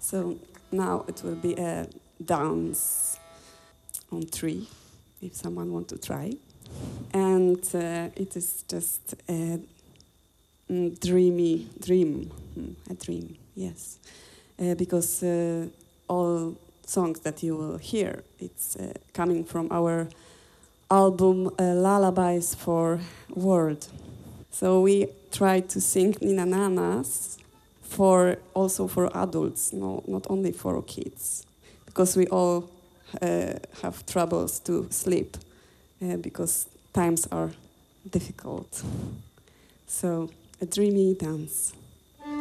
So now it will be a dance on three, if someone wants to try. And it is just a dreamy dream, a dream, yes. Because all songs that you will hear, it's coming from our album Lullabies for World. So we try to sing Nina Nanas also for adults, not only for kids, because we all have troubles to sleep because times are difficult. So a dreamy dance.